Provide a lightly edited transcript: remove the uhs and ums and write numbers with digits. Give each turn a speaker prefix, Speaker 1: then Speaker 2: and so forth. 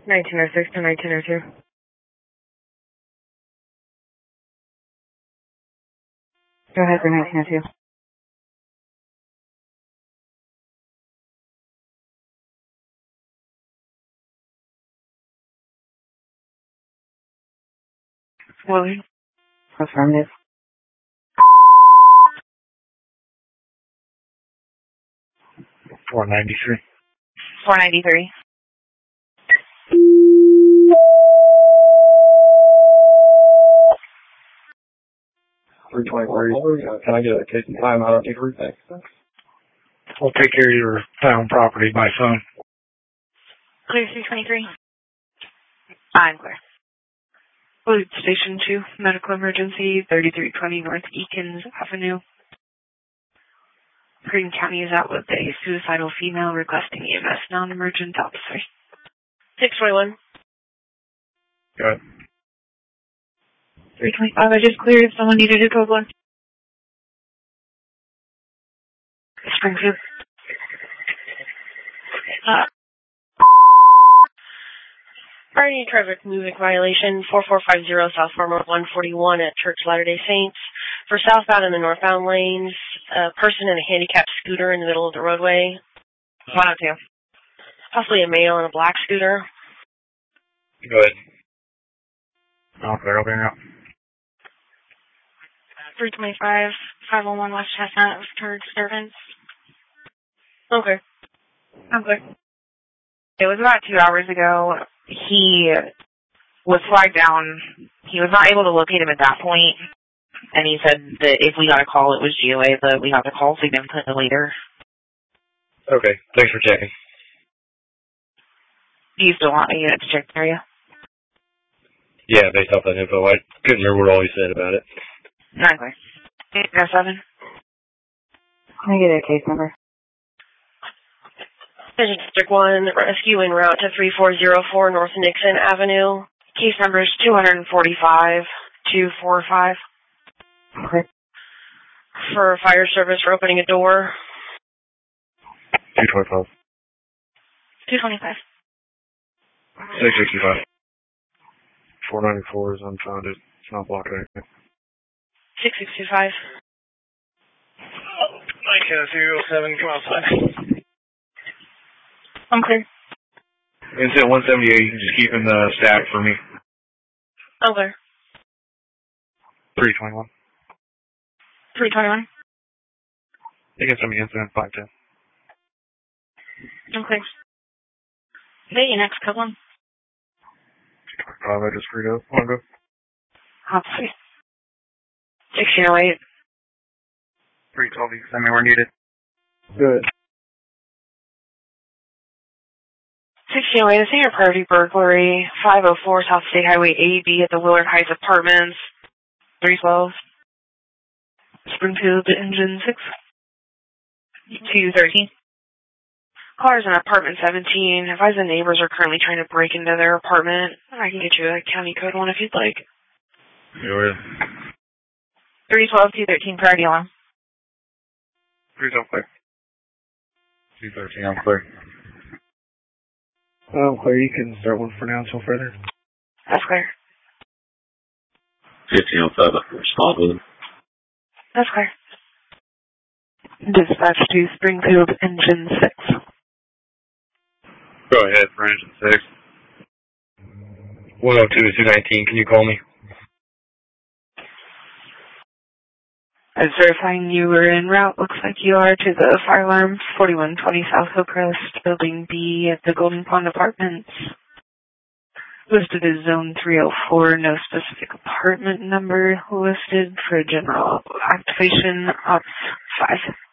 Speaker 1: 1906 to 1902. Go ahead for 1902. Willie. Affirmative.
Speaker 2: 493.
Speaker 1: 493.
Speaker 2: Can I get a case of time out of you? We'll take care of your town property by phone.
Speaker 1: Clear 323. I'm clear. Police Station 2, medical emergency, 3320 North Eakins Avenue. Greene County is out with a suicidal female requesting EMS non-emergent officer. 621.
Speaker 2: Go ahead.
Speaker 1: 325, I just cleared. Someone needed a code 1. Springfield. Friday traffic music violation 4450 South Farmer 141 at Church Latter-day Saints. For southbound and the northbound lanes, a person in a handicapped scooter in the middle of the roadway. 102. Possibly a male in a black scooter.
Speaker 2: Go ahead. I'll clear over now.
Speaker 1: 325, 501 West Chestnut for disturbance. Okay. Okay. It was about 2 hours ago. He was flagged down. He was not able to locate him at that point, and he said that if we got a call, it was GOA, but we got the call, so he didn't put it later.
Speaker 2: Okay, thanks for checking.
Speaker 1: Do you still want a unit to check the area?
Speaker 2: Yeah, based off that info, I couldn't remember what all he said about it.
Speaker 1: Exactly. 807. Can I get a case number? District 1, rescue en route to 3404 North Nixon Avenue. Case number is 245-245. Okay. For fire service for opening a door.
Speaker 2: 225.
Speaker 1: 225.
Speaker 2: 665. 494 is unfounded. It's not blocked anything.
Speaker 1: 6625.
Speaker 2: 1907, come outside.
Speaker 1: I'm clear.
Speaker 2: Incident 178, you can just keep in the stack for me.
Speaker 1: I'm clear.
Speaker 2: 321.
Speaker 1: 321.
Speaker 2: You can send me incident 510.
Speaker 1: I'm clear. Hey, next couple.
Speaker 2: 225, I just freed up. Want to go?
Speaker 1: Copy. 1608.
Speaker 2: 312, you can send me where needed.
Speaker 3: Good.
Speaker 1: 1608, a senior priority burglary, 504 South State Highway AB at the Willard Heights Apartments, 312. Springfield Engine 6. 213. Cars in apartment 17. Advise the neighbors are currently trying to break into their apartment. I can get you a county code 1 if you'd like.
Speaker 2: Go ahead.
Speaker 1: 312, 213, priority alarm.
Speaker 2: 312, clear. 213, I'm clear.
Speaker 3: I'm clear. You can start one for now until further.
Speaker 1: That's clear.
Speaker 4: 1505, respond with him.
Speaker 1: That's clear. Dispatch to Springfield Engine 6.
Speaker 2: Go ahead for engine 6. 102-219, can you call me?
Speaker 1: I'm verifying you were en route. Looks like you are to the fire alarm 4120 South Hillcrest, Building B at the Golden Pond Apartments. Listed as Zone 304, no specific apartment number listed for general activation. Ops 5.